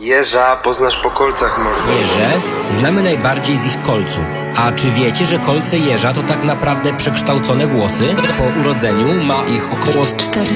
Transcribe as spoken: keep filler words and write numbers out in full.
Jeża poznasz po kolcach, mordo. Jeże znamy najbardziej z ich kolców. A czy wiecie, że kolce jeża to tak naprawdę przekształcone włosy? Po urodzeniu ma ich około cztery